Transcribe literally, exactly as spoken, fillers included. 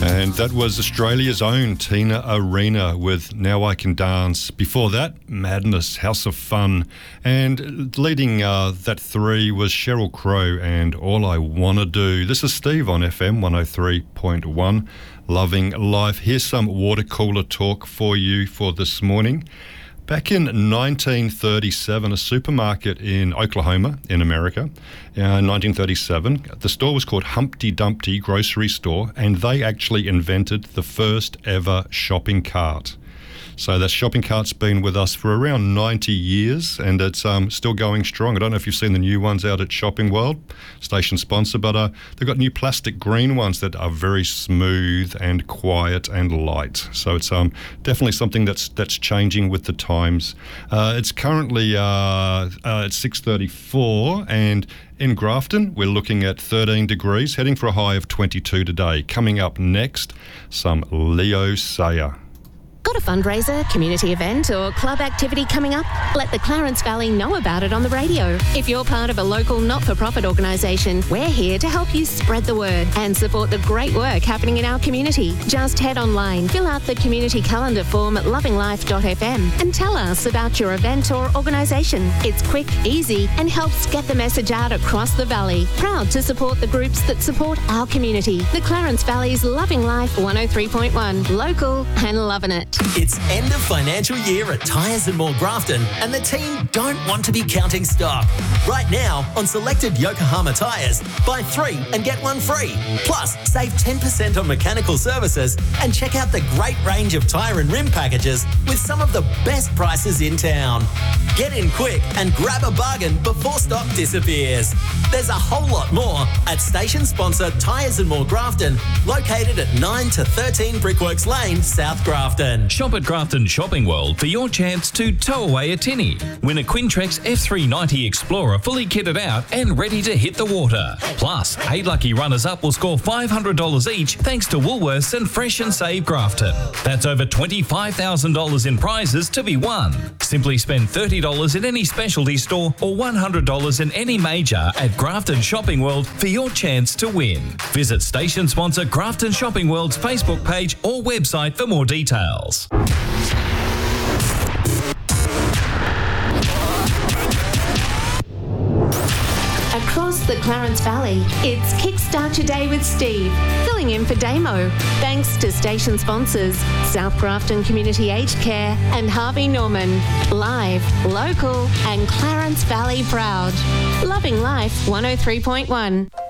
And that was Australia's own Tina Arena with Now I Can Dance. Before that, Madness, House of Fun. And leading uh, that three was Sheryl Crow and All I Wanna Do. This is Steve on F M one oh three point one, Loving Life. Here's some water cooler talk for you for this morning. Back in nineteen thirty-seven, a supermarket in Oklahoma, in America, uh, in nineteen thirty-seven, the store was called Humpty Dumpty Grocery Store, and they actually invented the first ever shopping cart. So that shopping cart's been with us for around ninety years, and it's um, still going strong. I don't know if you've seen the new ones out at Shopping World, station sponsor, but uh, they've got new plastic green ones that are very smooth and quiet and light. So it's um, definitely something that's that's changing with the times. Uh, it's currently uh, uh, at six thirty-four, and in Grafton, we're looking at thirteen degrees, heading for a high of twenty-two today. Coming up next, some Leo Sayer. Got a fundraiser, community event or club activity coming up? Let the Clarence Valley know about it on the radio. If you're part of a local not-for-profit organisation, we're here to help you spread the word and support the great work happening in our community. Just head online, fill out the community calendar form at loving life dot f m and tell us about your event or organisation. It's quick, easy and helps get the message out across the valley. Proud to support the groups that support our community. The Clarence Valley's Loving Life one oh three point one. Local and loving it. It's end of financial year at Tyres and More Grafton, and the team don't want to be counting stock. Right now, on selected Yokohama tyres, buy three and get one free. Plus, save ten percent on mechanical services and check out the great range of tyre and rim packages with some of the best prices in town. Get in quick and grab a bargain before stock disappears. There's a whole lot more at station sponsor Tyres and More Grafton, located at nine to thirteen Brickworks Lane, South Grafton. Shop at Grafton Shopping World for your chance to tow away a tinny. Win a Quintrex F three ninety Explorer fully kitted out and ready to hit the water. Plus, eight lucky runners-up will score five hundred dollars each thanks to Woolworths and Fresh and Save Grafton. That's over twenty-five thousand dollars in prizes to be won. Simply spend thirty dollars in any specialty store or one hundred dollars in any major at Grafton Shopping World for your chance to win. Visit station sponsor Grafton Shopping World's Facebook page or website for more details. Across the Clarence Valley, it's Kickstart Your Day with Steve, filling in for Damo. Thanks to station sponsors South Grafton Community Aged Care and Harvey Norman. Live, local and Clarence Valley proud. Loving Life one oh three point one.